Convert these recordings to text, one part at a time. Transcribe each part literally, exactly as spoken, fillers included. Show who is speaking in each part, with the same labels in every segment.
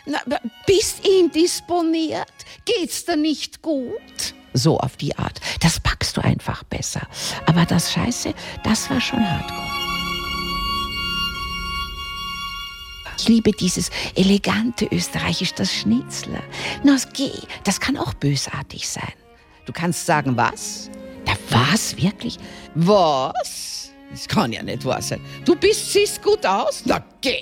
Speaker 1: Na, bist indisponiert? Geht's dir nicht gut? So auf die Art. Das packst du einfach besser. Aber das Scheiße, das war schon hardcore. Ich liebe dieses elegante Österreichisch, das Schnitzler. Na, geh, das kann auch bösartig sein. Du kannst sagen, was? Da was? Wirklich? Was? Das kann ja nicht wahr sein. Du bist, siehst gut aus? Na, geh.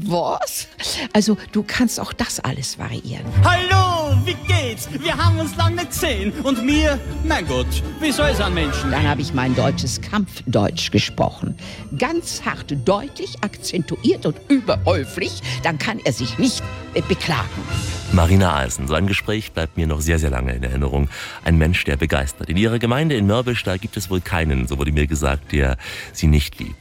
Speaker 1: Was? Also, du kannst auch das alles variieren.
Speaker 2: Hallo, wie geht's? Wir haben uns lange nicht gesehen. Und mir, mein Gott, wie soll es an Menschen?
Speaker 1: Dann habe ich mein deutsches Kampfdeutsch gesprochen. Ganz hart, deutlich, akzentuiert und überhäufig. Dann kann er sich nicht äh, beklagen.
Speaker 3: Marina Eisen, so ein Gespräch bleibt mir noch sehr, sehr lange in Erinnerung. Ein Mensch, der begeistert. In ihrer Gemeinde in Mörbisch, da gibt es wohl keinen, so wurde mir gesagt, der sie nicht liebt.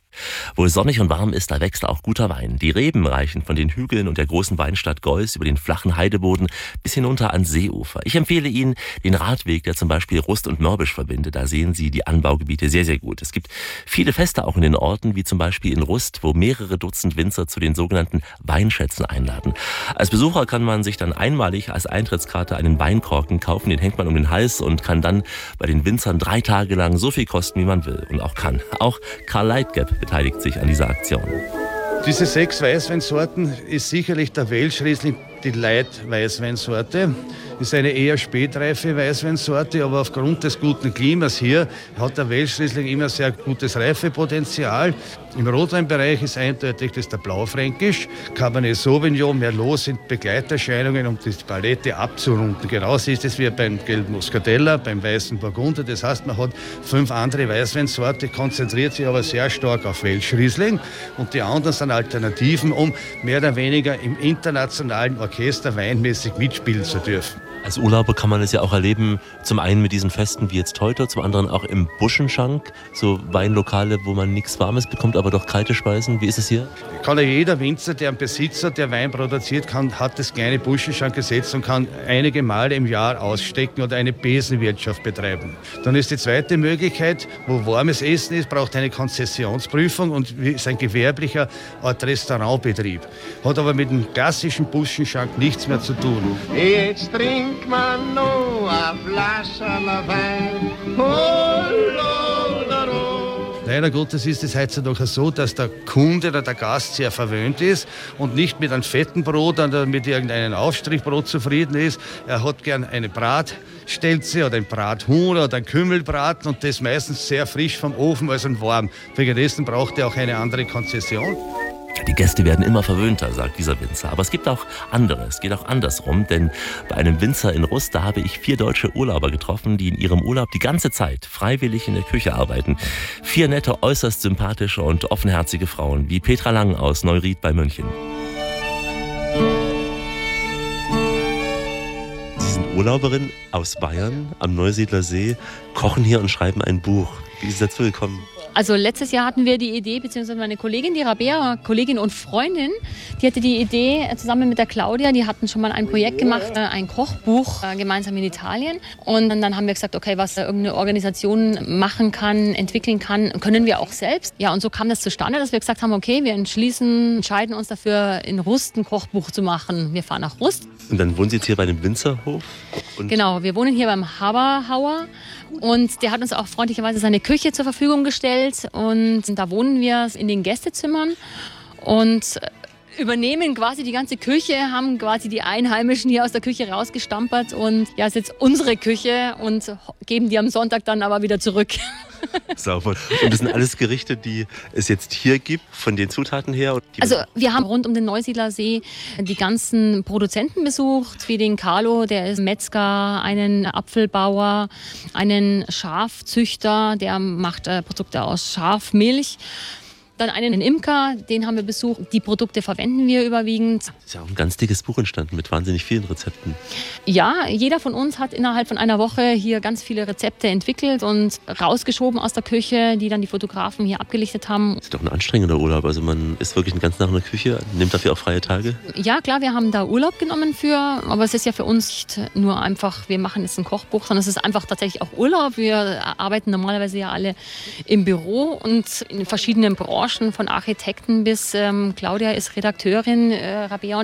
Speaker 3: Wo es sonnig und warm ist, da wächst auch guter Wein. Die Reben reichen von den Hügeln und der großen Weinstadt Geuß über den flachen Heideboden bis hinunter ans Seeufer. Ich empfehle Ihnen den Radweg, der zum Beispiel Rust und Mörbisch verbindet. Da sehen Sie die Anbaugebiete sehr, sehr gut. Es gibt viele Feste auch in den Orten, wie zum Beispiel in Rust, wo mehrere Dutzend Winzer zu den sogenannten Weinschätzen einladen. Als Besucher kann man sich dann einmalig als Eintrittskarte einen Weinkorken kaufen. Den hängt man um den Hals und kann dann bei den Winzern drei Tage lang so viel kosten, wie man will und auch kann. Auch Karl Leitgeb beteiligt sich an dieser Aktion.
Speaker 4: Diese sechs Weißweinsorten ist sicherlich der Welschriesling die Light-Weißweinsorte. Ist eine eher spätreife Weißweinsorte, aber aufgrund des guten Klimas hier hat der Welschriesling immer sehr gutes Reifepotenzial. Im Rotweinbereich ist eindeutig das der Blaufränkisch. Cabernet Sauvignon, Merlot sind Begleiterscheinungen, um die Palette abzurunden. Genauso ist es wie beim gelben Muscatella, beim weißen Burgunder. Das heißt, man hat fünf andere Weißweinsorten, konzentriert sich aber sehr stark auf Welschriesling. Und die anderen sind Alternativen, um mehr oder weniger im internationalen Orchester weinmäßig mitspielen zu dürfen.
Speaker 3: Als Urlauber kann man es ja auch erleben, zum einen mit diesen Festen wie jetzt heute, zum anderen auch im Buschenschank, so Weinlokale, wo man nichts Warmes bekommt, aber doch kalte Speisen. Wie ist es hier?
Speaker 4: Kann ja jeder Winzer, der einen Besitzer, der Wein produziert, kann, hat das kleine Buschenschank-Gesetz und kann einige Male im Jahr ausstecken oder eine Besenwirtschaft betreiben. Dann ist die zweite Möglichkeit, wo warmes Essen ist, braucht eine Konzessionsprüfung und ist ein gewerblicher Art Restaurantbetrieb. Hat aber mit dem klassischen Buschenschank nichts mehr zu tun.
Speaker 5: Jetzt trinkt man noch eine Flasche Wein.
Speaker 4: Leider Gottes ist es heutzutage so, dass der Kunde oder der Gast sehr verwöhnt ist und nicht mit einem fetten Brot oder mit irgendeinem Aufstrichbrot zufrieden ist. Er hat gern eine Bratstelze oder ein Brathuhn oder ein Kümmelbraten und das meistens sehr frisch vom Ofen, also warm. Wegen dessen braucht er auch eine andere Konzession.
Speaker 3: Die Gäste werden immer verwöhnter, sagt dieser Winzer. Aber es gibt auch andere, es geht auch andersrum. Denn bei einem Winzer in Rust, da habe ich vier deutsche Urlauber getroffen, die in ihrem Urlaub die ganze Zeit freiwillig in der Küche arbeiten. Vier nette, äußerst sympathische und offenherzige Frauen, wie Petra Lang aus Neuried bei München. Sie sind Urlauberin aus Bayern am Neusiedler See, kochen hier und schreiben ein Buch. Wie ist es dazu gekommen?
Speaker 6: Also letztes Jahr hatten wir die Idee, beziehungsweise meine Kollegin, die Rabea, Kollegin und Freundin, die hatte die Idee zusammen mit der Claudia, die hatten schon mal ein Projekt gemacht, ein Kochbuch gemeinsam in Italien. Und dann haben wir gesagt, okay, was irgendeine Organisation machen kann, entwickeln kann, können wir auch selbst. Ja, und so kam das zustande, dass wir gesagt haben, okay, wir entschließen, entscheiden uns dafür, in Rust ein Kochbuch zu machen. Wir fahren nach Rust.
Speaker 3: Und dann wohnen Sie jetzt hier bei dem Winzerhof? Und
Speaker 6: Genau, wir wohnen hier beim Haberhauer. Und der hat uns auch freundlicherweise seine Küche zur Verfügung gestellt. Und da wohnen wir in den Gästezimmern und übernehmen quasi die ganze Küche, haben quasi die Einheimischen hier aus der Küche rausgestampert. Und ja, ist jetzt unsere Küche und geben die am Sonntag dann aber wieder zurück.
Speaker 3: Sauber. Und das sind alles Gerichte, die es jetzt hier gibt, von den Zutaten her?
Speaker 6: Also wir haben rund um den Neusiedler See die ganzen Produzenten besucht, wie den Carlo, der ist Metzger, einen Apfelbauer, einen Schafzüchter, der macht äh, Produkte aus Schafmilch. Dann einen Imker, den haben wir besucht. Die Produkte verwenden wir überwiegend.
Speaker 3: Es ist ja auch ein ganz dickes Buch entstanden mit wahnsinnig vielen Rezepten.
Speaker 6: Ja, jeder von uns hat innerhalb von einer Woche hier ganz viele Rezepte entwickelt und rausgeschoben aus der Küche, die dann die Fotografen hier abgelichtet haben.
Speaker 3: Das ist doch ein anstrengender Urlaub. Also man ist wirklich den ganzen Tag in der Küche, nimmt dafür auch freie Tage.
Speaker 6: Ja, klar, wir haben da Urlaub genommen für. Aber es ist ja für uns nicht nur einfach, wir machen jetzt ein Kochbuch, sondern es ist einfach tatsächlich auch Urlaub. Wir arbeiten normalerweise ja alle im Büro und in verschiedenen Branchen. Von Architekten bis ähm, Claudia ist Redakteurin, äh, Rabea